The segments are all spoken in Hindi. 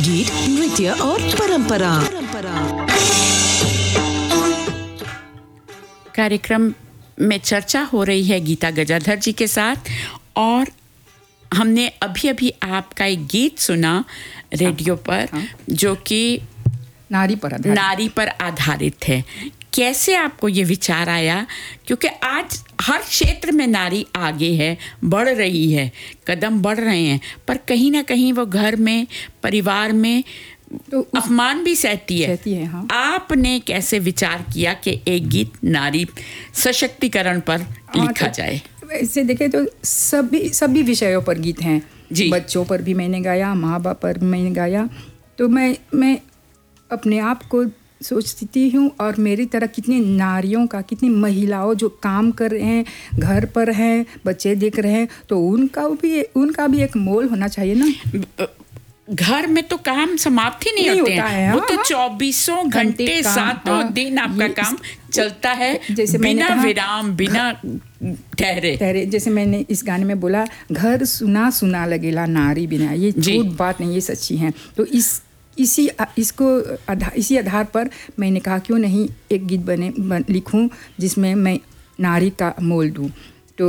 गीत, नृत्य और परंपरा। कार्यक्रम में चर्चा हो रही है गीता गजाधर जी के साथ, और हमने अभी आपका एक गीत सुना रेडियो पर जो कि नारी पर आधारित है। कैसे आपको ये विचार आया? क्योंकि आज हर क्षेत्र में नारी आगे है, बढ़ रही है, कदम बढ़ रहे हैं, पर कहीं ना कहीं वो घर में, परिवार में तो अपमान भी सहती है। हाँ। आपने कैसे विचार किया कि एक गीत नारी सशक्तिकरण पर लिखा जाए? वैसे देखें तो सभी विषयों पर गीत हैं जी। बच्चों पर भी मैंने गाया, माँ बाप पर भी मैंने गाया। तो मैं अपने आप को सोचती हूँ, और मेरी तरह कितनी नारियों का, कितनी महिलाओं जो काम कर रहे हैं, घर पर हैं, बच्चे देख रहे हैं, तो उनका भी एक मोल होना चाहिए ना। घर में तो काम समाप्त ही नहीं होते हैं। वो तो 24 घंटे 7 दिन आपका काम चलता है, जैसे बिना विराम, बिना ठहरे। जैसे मैंने इस गाने में बोला, घर सुना सुना लगेला नारी बिना। ये झूठ बात नहीं, ये सच्ची है। तो इसी आधार पर मैंने कहा क्यों नहीं एक गीत लिखूं जिसमें मैं नारी का मोल दूं। तो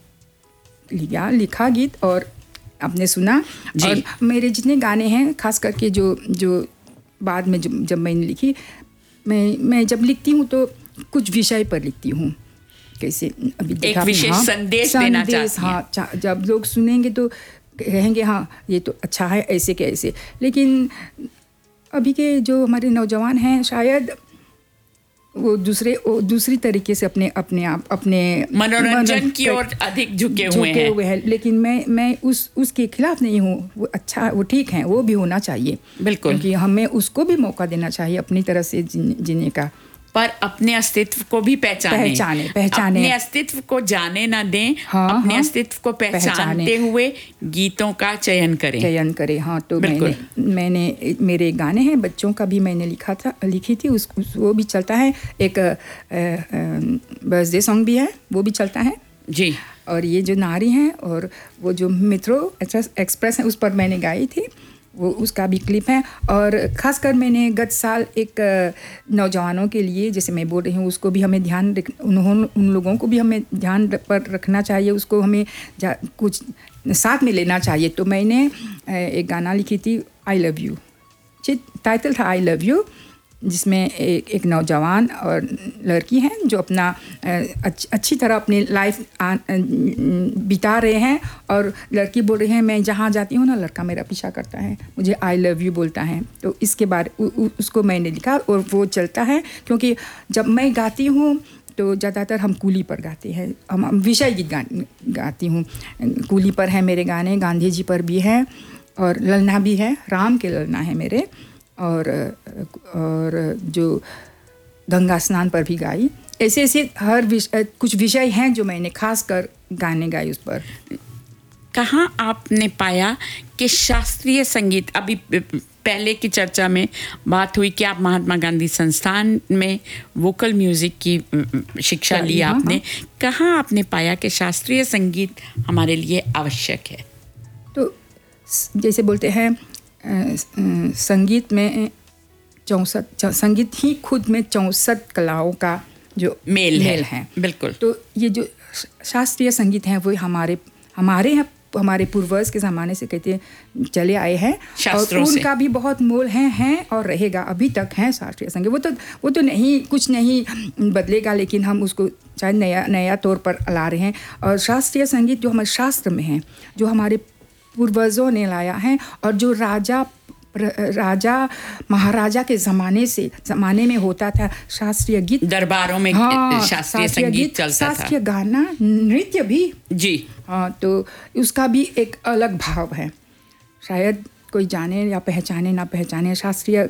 लिखा गीत और आपने सुना। और मेरे जितने गाने हैं, खास करके जो बाद में जब मैंने लिखी, मैं जब लिखती हूँ तो कुछ विषय पर लिखती हूँ। कैसे अभी एक विशेष संदेश देना चाहती हैं। हाँ, जब लोग सुनेंगे तो कहेंगे हाँ ये तो अच्छा है, ऐसे के ऐसे। लेकिन अभी के जो हमारे नौजवान हैं, शायद वो दूसरी तरीके से अपने मनोरंजन की ओर अधिक झुके हुए हैं। लेकिन मैं उसके खिलाफ नहीं हूँ। वो अच्छा, वो ठीक है, वो भी होना चाहिए बिल्कुल, क्योंकि हमें उसको भी मौका देना चाहिए अपनी तरह से जीने का। पर अपने अस्तित्व को भी पहचाने, अपने अस्तित्व को जाने ना दें। अपने अस्तित्व को पहचानते हुए गीतों का चयन करें। हाँ, तो मैंने मेरे गाने हैं, बच्चों का भी मैंने लिखी थी, वो भी चलता है। एक बर्थडे सॉन्ग भी है, वो भी चलता है जी। और ये जो नारी हैं और वो जो मित्रों एक्सप्रेस है, उस पर मैंने गाई थी, वो उसका भी क्लिप है। और ख़ासकर मैंने गत साल एक नौजवानों के लिए, जैसे मैं बोल रही हूँ, उसको भी हमें उन लोगों को भी हमें ध्यान पर रखना चाहिए, उसको हमें कुछ साथ में लेना चाहिए। तो मैंने एक गाना लिखी थी, आई लव यू। टाइटल था आई लव यू, जिसमें एक नौजवान और लड़की हैं जो अपना अच्छी तरह अपनी लाइफ बिता रहे हैं। और लड़की बोल रही है, मैं जहाँ जाती हूँ ना, लड़का मेरा पीछा करता है, मुझे आई लव यू बोलता है। तो इसके बारे उसको मैंने लिखा और वो चलता है। क्योंकि जब मैं गाती हूँ तो ज़्यादातर हम कूली पर गाते हैं, हम विषय गीत गाती हूँ। कूली पर है मेरे गाने, गांधी जी पर भी है, और ललना भी है, राम के ललना है मेरे, और जो गंगा स्नान पर भी गाई। ऐसे हर कुछ विषय हैं जो मैंने खास कर गाने गाए उस पर। कहाँ आपने पाया कि शास्त्रीय संगीत, अभी पहले की चर्चा में बात हुई कि आप महात्मा गांधी संस्थान में वोकल म्यूज़िक की शिक्षा ली आपने, कहाँ आपने पाया कि शास्त्रीय संगीत हमारे लिए आवश्यक है? तो जैसे बोलते हैं संगीत में 64, संगीत ही खुद में 64 कलाओं का जो मेल है। बिल्कुल। तो ये जो शास्त्रीय संगीत है वो हमारे पूर्वज के ज़माने से कहते चले आए हैं, और उनका भी बहुत मोल है और रहेगा, अभी तक है शास्त्रीय संगीत। वो तो नहीं, कुछ नहीं बदलेगा, लेकिन हम उसको शायद नया तौर पर ला रहे हैं। और शास्त्रीय संगीत जो हमारे शास्त्र में है, जो हमारे पूर्वजों ने लाया है, और जो राजा महाराजा के ज़माने में होता था शास्त्रीय गीत, दरबारों में शास्त्रीय संगीत चलता था, शास्त्रीय गाना, नृत्य भी जी। हाँ, तो उसका भी एक अलग भाव है। शायद कोई जाने या पहचाने ना पहचाने, शास्त्रीय